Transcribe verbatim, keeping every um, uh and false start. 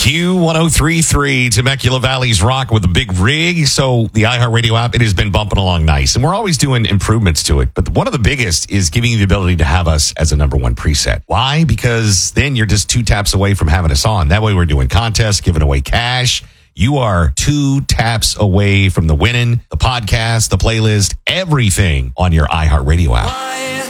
Q ten thirty-three, Temecula Valley's rock with a big rig. So the iHeartRadio app, it has been bumping along nice. And we're always doing improvements to it. But one of the biggest is giving you the ability to have us as a number one preset. Why? Because then you're just two taps away from having us on. That way we're doing contests, giving away cash. You are two taps away from the winning, the podcast, the playlist, everything on your iHeartRadio app.